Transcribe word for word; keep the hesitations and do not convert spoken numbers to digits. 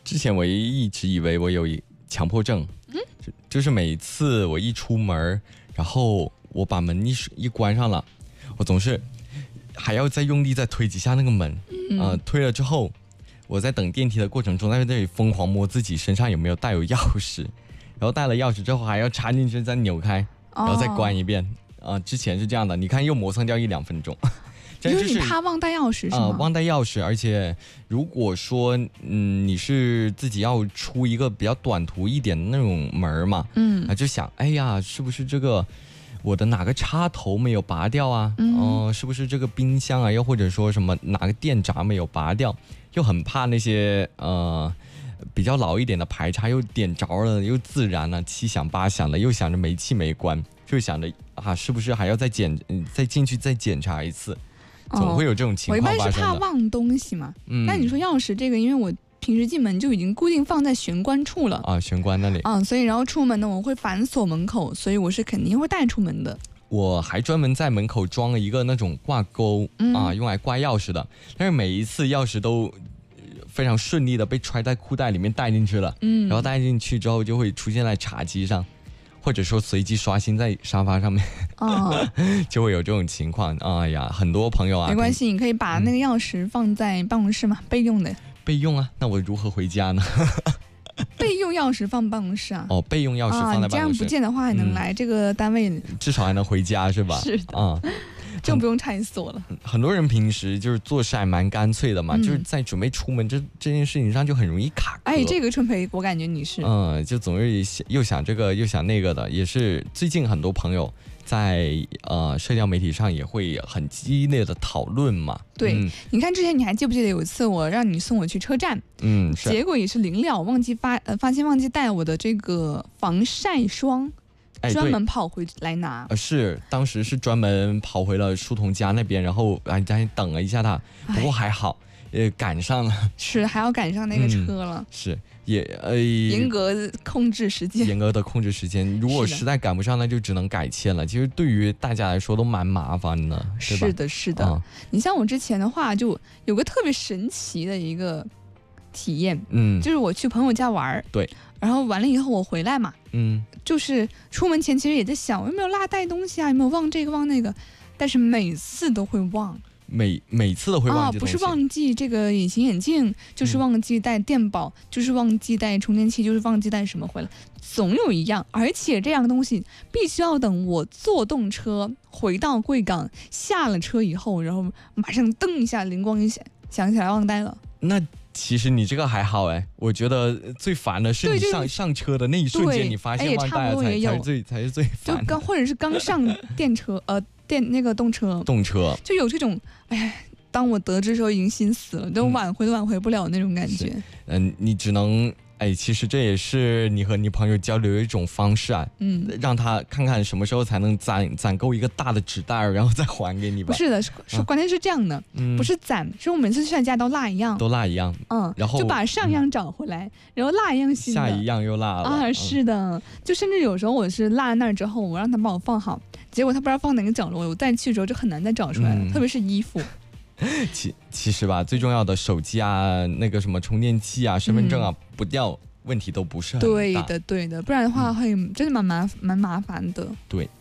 之前我一直以为我有强迫症，嗯，就是每次我一出门，然后我把门一一关上了，我总是还要再用力再推几下那个门，嗯、呃，推了之后，我在等电梯的过程中，在这里疯狂摸自己身上有没有带有钥匙，然后带了钥匙之后还要插进去再扭开，然后再关一遍，啊、呃，之前是这样的，你看又磨蹭掉一两分钟。 因为你怕忘带钥匙是吗？ 呃、忘带钥匙，而且如果说嗯你是自己要出一个比较短途一点的那种门嘛，嗯，啊就想哎呀是不是这个我的哪个插头没有拔掉啊？嗯、呃，是不是这个冰箱啊？又或者说什么哪个电闸没有拔掉？又很怕那些呃比较老一点的排插又点着了，又自燃了，七响八响的，又想着煤气没关，就想着啊是不是还要再检再进去再检查一次？总会有这种情况发生的。 我一般是怕忘东西嘛。嗯，那你说钥匙这个，因为我平时进门就已经固定放在玄关处了啊，玄关那里啊，所以然后出门呢，我会反锁门口，所以我是肯定会带出门的。 我还专门在门口装了一个那种挂钩、嗯、啊，用来挂钥匙的，但是每一次钥匙都非常顺利的被揣在裤袋里面带进去了，嗯，然后带进去之后就会出现在茶几上。或者说随机刷新在沙发上面，哦，就会有这种情况。哎呀，很多朋友啊， 没关系，你可以把那个钥匙放在办公室嘛，嗯、备用的。 备用啊？那我如何回家呢？ 备用钥匙放办公室啊？ 哦，备用钥匙放在办公室，啊、 这样不见的话，还能来这个单位、嗯， 至少还能回家是吧？ 是的啊。就不用拆锁了。 很多人平时就是做事还蛮干脆的嘛，嗯、就是在准备出门这这件事情上就很容易卡壳。 哎，这个春培我感觉你是， 嗯，就总是又想这个又想那个的，也是最近很多朋友在呃社交媒体上也会很激烈的讨论嘛。 对、嗯，你看之前你还记不记得有一次我让你送我去车站，嗯，结果也是临了忘记发呃发现忘记带我的这个防晒霜。哎、专门跑回来拿， 呃，是当时是专门跑回了书童家那边，然后还还等了一下他，不过还好，呃，赶上了， 是还要赶上那个车了， 嗯、是也呃严格控制时间， 严格的控制时间，如果实在赶不上，那就只能改签了。其实对于大家来说都蛮麻烦的，对吧？ 是的，是的。嗯、你像我之前的话，就有个特别神奇的一个体验，嗯，就是我去朋友家玩， 对， 然后完了以后我回来嘛，嗯。就是出门前其实也在想，我有没有落带东西啊？有没有忘这个忘那个？但是每次都会忘， 每每次都会忘啊，不是忘记这个隐形眼镜，就是忘记带电宝，嗯、就是忘记带充电器，就是忘记带什么回来，总有一样。而且这样东西必须要等我坐动车回到贵港，下了车以后，然后马上噔一下灵光一闪，想起来忘带了。 那。其实你这个还好哎，我觉得最烦的是你上上车的那一瞬间，你发现忘带了才才是最才是最烦的。 就刚或者是刚上电车呃电那个动车动车， 就有这种哎，当我得知的时候已经心死了，都挽回都挽回不了那种感觉。 嗯、呃，你只能。哎，其实这也是你和你朋友交流的一种方式啊，嗯，让他看看什么时候才能攒攒够一个大的纸袋，然后再还给你吧。 不是的，是是关键是这样的，嗯、不是攒，是我每次去他家都落一样， 都落一样， 嗯， 然后就把上一样找回来，嗯、然后落一样新的， 下一样又落了啊，是的，嗯、就甚至有时候我是落在那儿之后，我让他帮我放好，结果他不知道放哪个角落，我再去的时候就很难再找出来了，嗯、特别是衣服。 其其实吧，最重要的手机啊，那个什么充电器啊，身份证啊，嗯、不掉。问题都不是很大， 对的，对的，不然的话会真的蛮麻蛮麻烦的。 对。